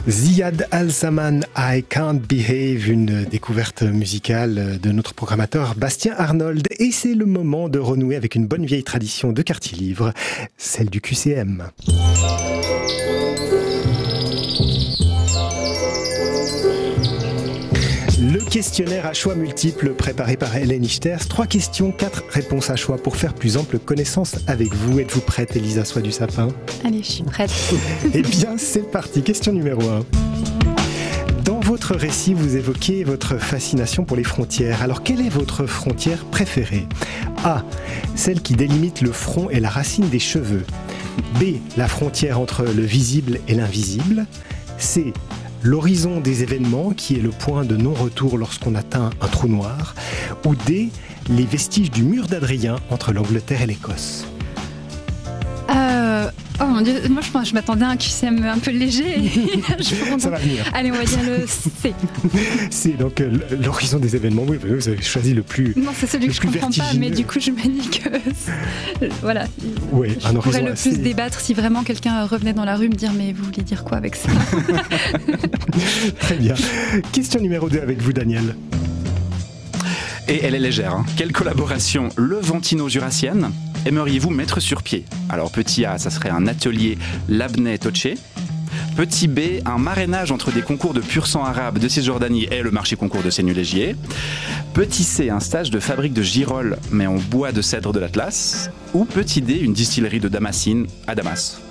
Ziad Al-Zaman, I Can't Behave, une découverte musicale de notre programmateur Bastien Arnold. Et c'est le moment de renouer avec une bonne vieille tradition de Quartier Livre, celle du QCM. Le questionnaire à choix multiples préparé par Hélène Ichters. 3 questions, 4 réponses à choix pour faire plus ample connaissance avec vous. Êtes-vous prête, Elisa Soie du Sapin ? Allez, je suis prête. Eh bien, c'est parti. Question numéro 1. Dans votre récit, vous évoquez votre fascination pour les frontières. Alors, quelle est votre frontière préférée ? A. Celle qui délimite le front et la racine des cheveux. B. La frontière entre le visible et l'invisible. C. L'horizon des événements, qui est le point de non-retour lorsqu'on atteint un trou noir. Ou D. Les vestiges du mur d'Adrien entre l'Angleterre et l'Écosse. Oh mon Dieu, moi je m'attendais à un QCM un peu léger. Ça va venir. Allez, on va dire le C. C'est donc l'horizon des événements. Oui, vous avez choisi le plus. Non, c'est celui que je comprends pas, mais du coup je me dis que voilà. Oui, je pourrais le plus débattre si vraiment quelqu'un revenait dans la rue me dire mais vous voulez dire quoi avec ça ? Très bien. Question numéro 2 avec vous, Daniel. Et elle est légère. Hein. Quelle collaboration levantino-jurassienne aimeriez-vous mettre sur pied ? Alors petit A, ça serait un atelier Labneh-Toché. Petit B, un marrainage entre des concours de pur sang arabe de Cisjordanie et le marché concours de Sénus-Légier. Petit C, un stage de fabrique de girolles mais en bois de cèdre de l'Atlas. Ou petit D, une distillerie de Damascine à Damas.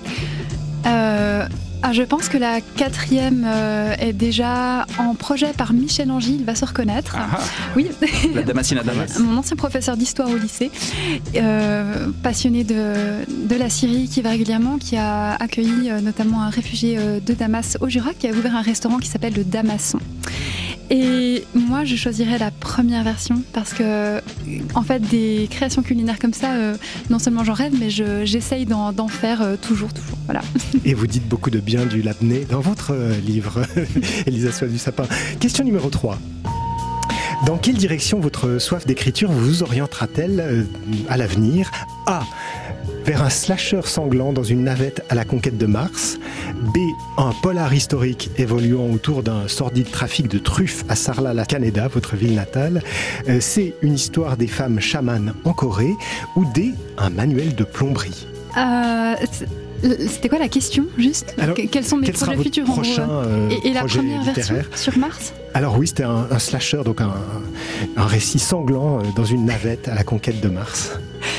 Je pense que la 4e est déjà en projet par Michel Angy, il va se reconnaître. Ah, oui. La Damascine à Damas. Mon ancien professeur d'histoire au lycée, passionné de la Syrie, qui va régulièrement, qui a accueilli notamment un réfugié de Damas au Jura, qui a ouvert un restaurant qui s'appelle le Damasson. Et moi, je choisirais la première version parce que, en fait, des créations culinaires comme ça, non seulement j'en rêve, mais j'essaye d'en faire toujours. Voilà. Et vous dites beaucoup de bien du Labneh dans votre livre, Elisa Soie du Sapin. Question numéro 3. Dans quelle direction votre soif d'écriture vous orientera-t-elle à l'avenir ? A. Vers un slasher sanglant dans une navette à la conquête de Mars. B. Un polar historique évoluant autour d'un sordide trafic de truffes à Sarlat la Canéda, votre ville natale. C. Une histoire des femmes chamanes en Corée. Ou D. Un manuel de plomberie. C'était quoi la question, juste ? Alors, quels sont mes projets futurs en gros et la première littéraire version sur Mars ? Alors oui, c'était un slasher, donc un récit sanglant dans une navette à la conquête de Mars.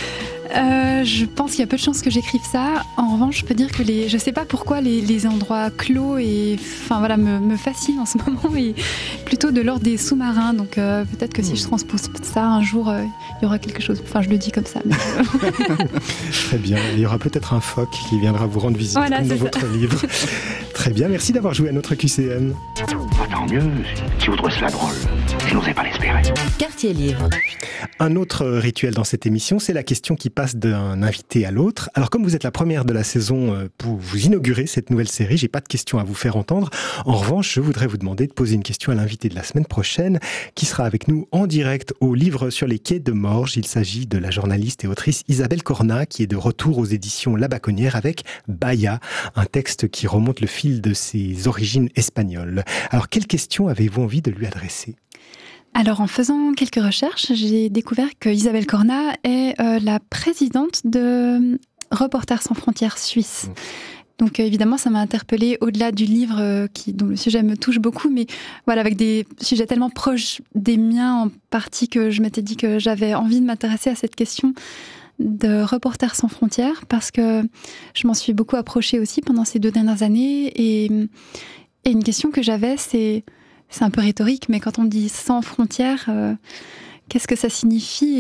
Je pense qu'il y a peu de chances que j'écrive ça. En revanche, je peux dire que je sais pas pourquoi les endroits clos me fascinent en ce moment, et plutôt de l'ordre des sous-marins. Donc peut-être que si je transpose ça un jour, il y aura quelque chose. Enfin, je le dis comme ça. Mais... Très bien. Il y aura peut-être un phoque qui viendra vous rendre visite comme dans votre livre. Très bien. Merci d'avoir joué à notre QCM. Tant mieux, si vous trouvez cela drôle. Je n'osais pas l'espérer. Quartier Livre. Un autre rituel dans cette émission, c'est la question qui passe d'un invité à l'autre. Alors comme vous êtes la première de la saison pour vous inaugurer cette nouvelle série, j'ai pas de questions à vous faire entendre. En revanche, je voudrais vous demander de poser une question à l'invité de la semaine prochaine, qui sera avec nous en direct au Livre sur les quais de Morges. Il s'agit de la journaliste et autrice Isabelle Corna, qui est de retour aux éditions La Baconnière avec Baya, un texte qui remonte le fil de ses origines espagnoles. Alors quelle question avez-vous envie de lui adresser ? Alors, en faisant quelques recherches, j'ai découvert que Isabelle Corna est la présidente de Reporters sans frontières Suisse. Donc, évidemment, ça m'a interpellée au-delà du livre dont le sujet me touche beaucoup, mais voilà, avec des sujets tellement proches des miens en partie que je m'étais dit que j'avais envie de m'intéresser à cette question de Reporters sans frontières, parce que je m'en suis beaucoup approchée aussi pendant ces 2 dernières années, et une question que j'avais, c'est un peu rhétorique, mais quand on dit sans frontières, qu'est-ce que ça signifie ?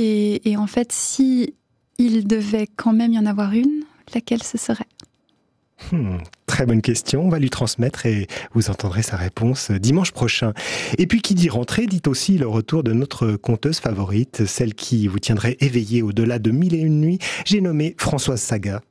Et en fait, si il devait quand même y en avoir une, laquelle ce serait ? Très bonne question, on va lui transmettre et vous entendrez sa réponse dimanche prochain. Et puis qui dit rentrée, dit aussi le retour de notre conteuse favorite, celle qui vous tiendrait éveillé au-delà de 1001 nuits. J'ai nommé Françoise Sagat.